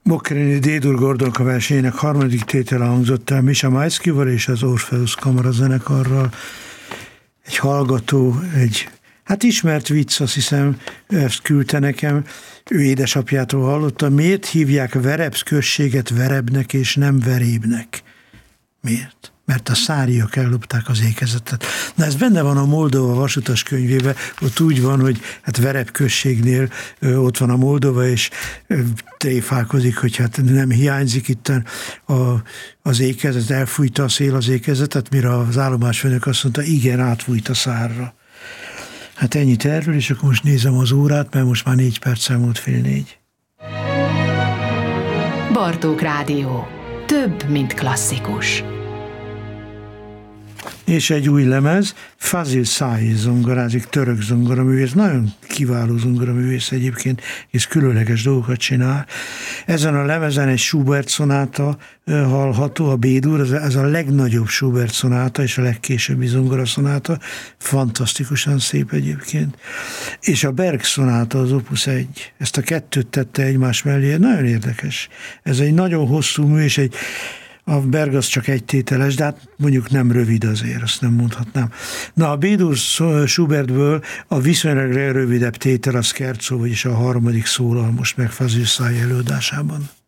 Boccherini D-dur Gordonka versenyének harmadik tétele hangzott el Misha Maiskyval és az Orpheus Kamara zenekarral. Egy hallgató, hát ismert vicc, azt hiszem, ezt küldte nekem, ő édesapjától hallotta, miért hívják Verebsz községet Verebnek és nem Verébnek? Miért? Mert a száriak ellopták az ékezetet. Na ez benne van a Moldova vasutas könyvében, ott úgy van, hogy hát Vereb községnél ott van a Moldova, és tréfálkozik, hogy hát nem hiányzik itt az ékezet, elfújta a szél az ékezetet, mire az állomásfőnök azt mondta, igen, átfújt a szárra. Hát ennyit erről, és akkor most nézem az órát, mert most már 4 perc elmúlt 3:30. Bartók Rádió. Több, mint klasszikus. És egy új lemez, Fazil Say zongorázik, török zongoraművész, nagyon kiváló zongoraművész egyébként, és különleges dolgokat csinál. Ezen a lemezen egy Schubert szonáta hallható, a B-dur, ez a legnagyobb Schubert szonáta, és a legkésőbbi zongoraszonáta, fantasztikusan szép egyébként. És a Berg szonáta, az Opus 1, ezt a kettőt tette egymás mellé, nagyon érdekes. Ez egy nagyon hosszú mű, és a Berg az csak egy tételes, de hát mondjuk nem rövid azért, azt nem mondhatnám. Na, a B-dur Schubertből a viszonylag rövidebb tétel a Scherzo, vagyis a harmadik szólal most meg Fazil Say előadásában.